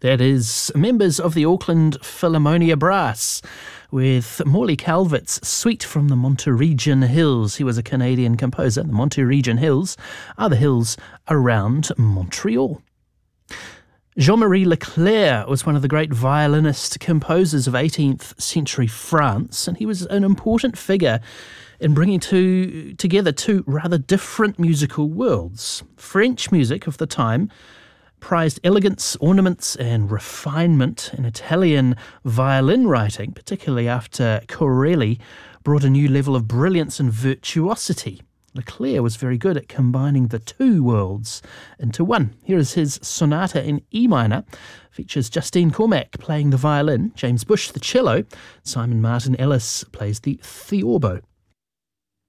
That is members of the Auckland Philharmonia Brass with Morley Calvert's Suite from the Monterregin Hills. He was a Canadian composer. The Monterregin Hills are the hills around Montreal. Jean-Marie Leclerc was one of the great violinist composers of 18th century France, and he was an important figure in bringing together two rather different musical worlds. French music of the time prized elegance, ornaments and refinement, in Italian violin writing, particularly after Corelli, brought a new level of brilliance and virtuosity. Leclerc was very good at combining the two worlds into one. Here is his sonata in E minor. Features Justine Cormack playing the violin, James Bush the cello, Simon Martin Ellis plays the theorbo.